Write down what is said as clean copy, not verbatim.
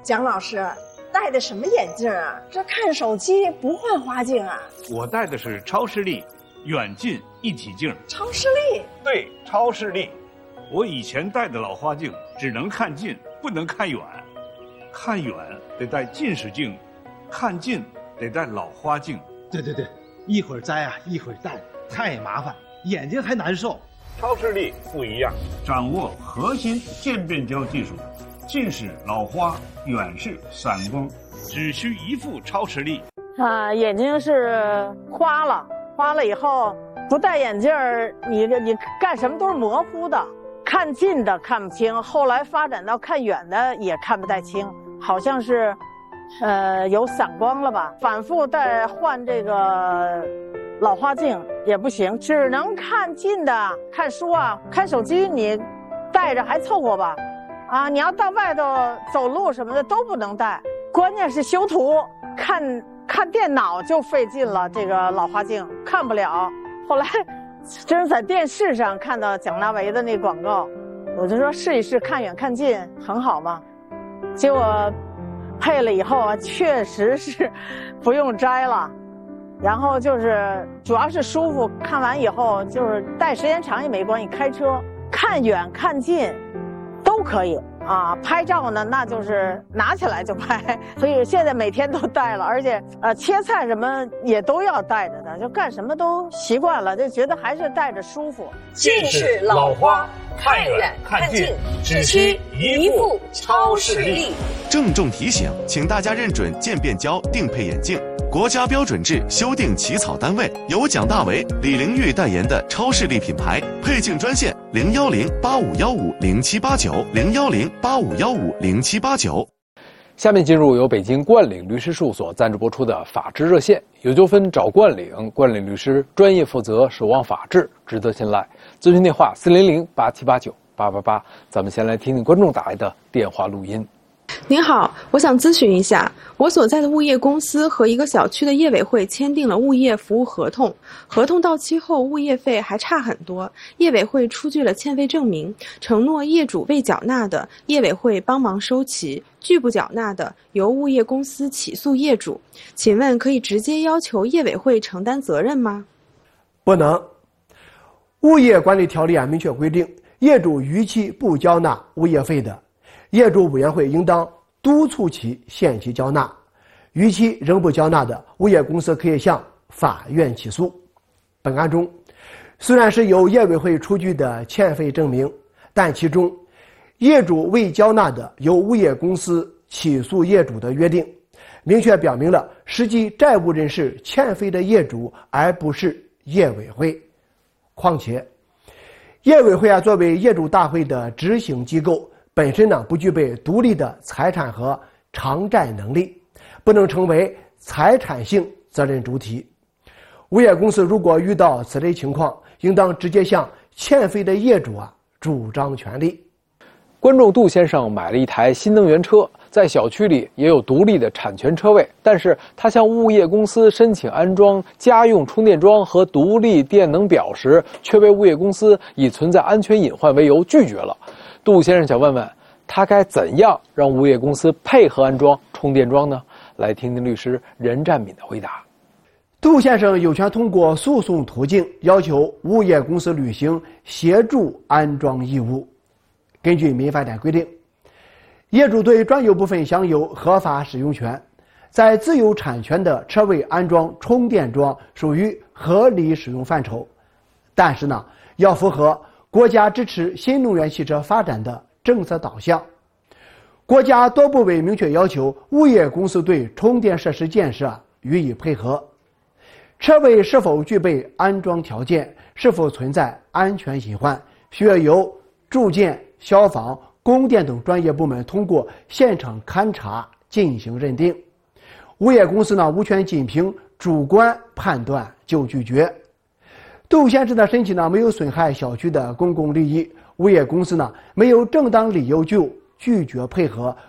蒋老师戴的什么眼镜啊？这看手机不换花镜啊？ 我戴的是超视力远近一体镜。 超视力？ 对，超视力。我以前戴的老花镜只能看近，不能看远。看远得戴近视镜，看近得戴老花镜。 对，一会儿摘啊，一会儿戴，太麻烦，眼睛还难受。 超视力不一样，掌握核心渐变焦技术，近视、老花、远视、散光，只需一副超视力。 眼睛是花了以后不戴眼镜儿，你干什么都是模糊的，看近的看不清，后来发展到看远的也看不太清，好像是有散光了吧，反复换这个老花镜也不行，只能看近的，看书啊看手机你戴着还凑合吧，你要到外头走路什么的都不能戴，关键是修图看电脑就费劲了，这个老花镜看不了。后来真是在电视上看到蒋大为的那广告，我就说试一试看远看近很好嘛，结果配了以后啊，确实是不用摘了，然后就是主要是舒服，看完以后就是戴时间长也没关系，开车看远看近都可以拍照呢那就是拿起来就拍，所以现在每天都戴了，而且切菜什么也都要戴着的，就干什么都习惯了，就觉得还是戴着舒服。 近视、老花，看远看近，只需一副超视力。 郑重提醒，请大家认准渐变焦定配眼镜，国家标准制修订起草单位由蒋大为、李玲玉代言的超视力品牌，配镜专线010-8515-0789，010-8515-0789。 下面进入由北京冠岭律师事务所赞助播出的法治热线，有纠纷找冠岭，冠岭律师专业负责，守望法治，值得信赖。咨询电话400-8789-888。咱们先来听听观众打来的电话录音。 您好，我想咨询一下，我所在的物业公司和一个小区的业委会签订了物业服务合同，合同到期后物业费还差很多，业委会出具了欠费证明，承诺业主未缴纳的，业委会帮忙收齐，拒不缴纳的，由物业公司起诉业主。请问可以直接要求业委会承担责任吗？ 不能。物业管理条例明确规定，业主逾期不交纳物业费的，业主委员会应当督促其限期交纳，逾期仍不交纳的，物业公司可以向法院起诉。本案中，虽然是由业委会出具的欠费证明，但其中业主未交纳的，由物业公司起诉业主的约定，明确表明了实际债务人是欠费的业主，而不是业委会。况且，业委会作为业主大会的执行机构，本身不具备独立的财产和偿债能力，不能成为财产性责任主体。物业公司如果遇到此类情况，应当直接向欠费的业主主张权利。 观众杜先生买了一台新能源车，在小区里也有独立的产权车位，但是他向物业公司申请安装家用充电桩和独立电能表时，却被物业公司以存在安全隐患为由拒绝了。杜先生想问问，他该怎样让物业公司配合安装充电桩呢？来听听律师任占敏的回答。 杜先生有权通过诉讼途径要求物业公司履行协助安装义务。根据民法典规定，业主对专有部分享有合法使用权，在自有产权的车位安装充电桩属于合理使用范畴，但是要符合国家支持新能源汽车发展的政策导向。国家多部委明确要求物业公司对充电设施建设予以配合，车位是否具备安装条件，是否存在安全隐患，需要由住建、消防、供电等专业部门通过现场勘查进行认定。物业公司无权仅凭主观判断就拒绝。杜先生的申请没有损害小区的公共利益，物业公司没有正当理由就拒绝配合，